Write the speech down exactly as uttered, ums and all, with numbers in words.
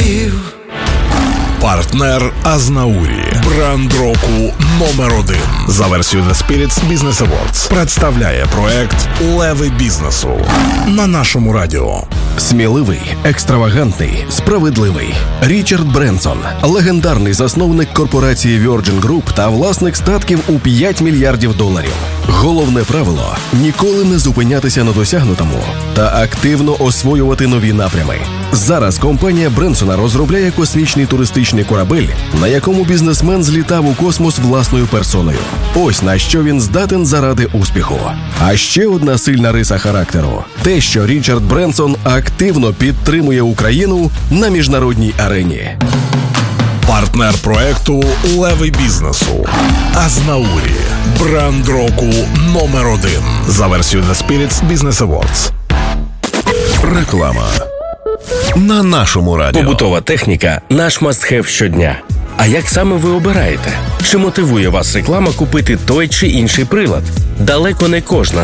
слів. Партнер Азнаурі. Бренд року номер один. За версією The Spirits Business Awards представляє проект «Леви бізнесу» на нашому радіо. Сміливий, екстравагантний, справедливий. Річард Бренсон – легендарний засновник корпорації Virgin Group та власник статків у п'ять мільярдів доларів. Головне правило – ніколи не зупинятися на досягнутому та активно освоювати нові напрями. Зараз компанія Бренсона розробляє космічний туристичний корабель, на якому бізнесмен злітав у космос власною персоною. Ось на що він здатен заради успіху. А ще одна сильна риса характеру – те, що Річард Бренсон активно підтримує Україну на міжнародній арені. Партнер проекту «Леви бізнесу» Азнаурі. Бренд року номер один. За версією The Spirits Business Awards. Реклама на нашому радіо. Побутова техніка – наш must-have щодня. А як саме ви обираєте? Чи мотивує вас реклама купити той чи інший прилад? Далеко не кожна